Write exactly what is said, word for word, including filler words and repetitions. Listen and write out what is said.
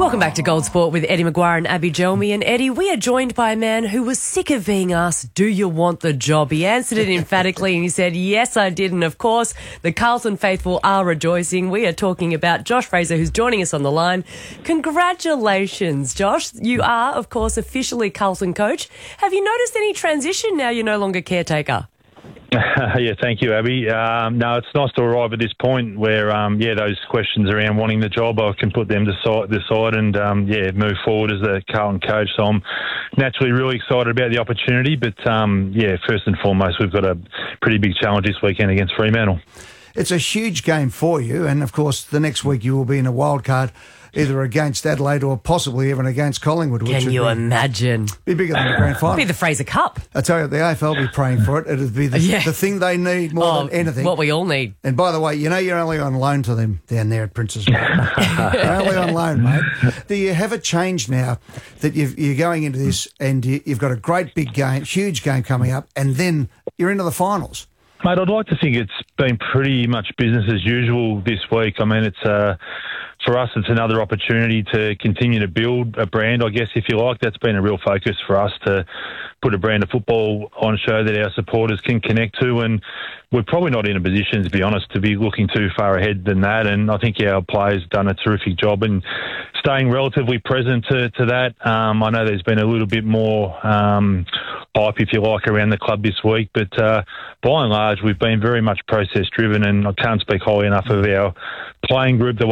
Welcome back to Gold Sport with Eddie McGuire and Abby Gelmy. And Eddie, we are joined by a man who was sick of being asked, do you want the job? He answered it emphatically and he said, yes, I did. And of course, the Carlton faithful are rejoicing. We are talking about Josh Fraser, who's joining us on the line. Congratulations, Josh. You are, of course, officially Carlton coach. Have you noticed any transition now you're no longer caretaker? Yeah, thank you, Abby. Um, no, it's nice to arrive at this point where, um, yeah, those questions around wanting the job, I can put them to side, to side and, um, yeah, move forward as the Carlton coach. So I'm naturally really excited about the opportunity. But, um, yeah, first and foremost, we've got a pretty big challenge this weekend against Fremantle. It's a huge game for you. And, of course, the next week you will be in a wild card, either against Adelaide or possibly even against Collingwood. Which Can you be, imagine? Be bigger than the grand final. It'd be the Fraser Cup. I tell you, the A F L will be praying for it. It'd be the, Yeah. the thing they need more Oh, than anything. what we all need. And by the way, you know you're only on loan to them down there at Prince's Road. You're only on loan, mate. Do you have a change now that you've, you're going into this and you, you've got a great big game, huge game coming up, and then you're into the finals? Mate, I'd like to think it's been pretty much business as usual this week. I mean, it's uh, for us, it's another opportunity to continue to build a brand, I guess, if you like. That's been a real focus for us to put a brand of football on show that our supporters can connect to. And we're probably not in a position, to be honest, to be looking too far ahead than that. And I think our players done a terrific job in staying relatively present to, to that. Um, I know there's been a little bit more um, hype, if you like, around the club this week. But uh, by and large, we've been very much process-driven, and I can't speak highly enough of our playing group, the